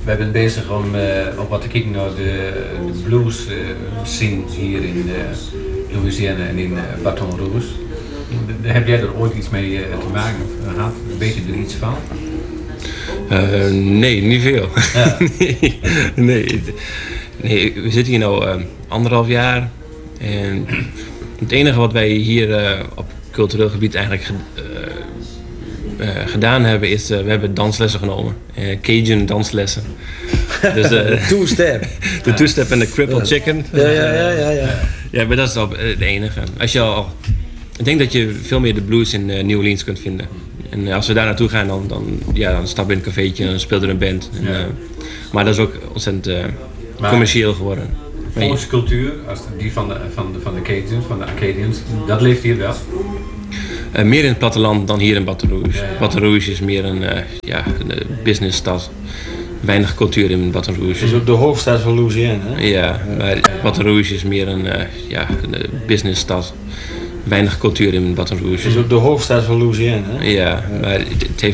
wij zijn bezig om wat te kijken naar de blues scene hier in Louisiana en in Baton Rouge. Heb jij er ooit iets mee te maken gehad? Weet je er iets van? Nee, niet veel. Ja. nee, we zitten hier nu 1,5 jaar. En het enige wat wij hier op cultureel gebied eigenlijk gedaan hebben is, we hebben danslessen genomen. Cajun danslessen. Dus, Two-step. De two-step en de crippled chicken. Ja. Ja, maar dat is het enige. Ik denk dat je veel meer de blues in New Orleans kunt vinden. En als we daar naartoe gaan, dan stap je in een cafeetje en dan speelt er een band. Maar dat is ook ontzettend commercieel geworden. Volkscultuur, als die van de Cajuns, van de Acadians, dat leeft hier wel? Meer in het platteland dan hier in Baton Rouge. Ja. Baton Rouge is meer een businessstad. Weinig cultuur in Baton Rouge. Het is ook de hoofdstad van Louisiana, hè? Ja, maar Baton Rouge is meer een businessstad. Weinig cultuur in Baton Rouge. Het is ook de hoofdstad van Louisiana, hè? Ja, maar het heeft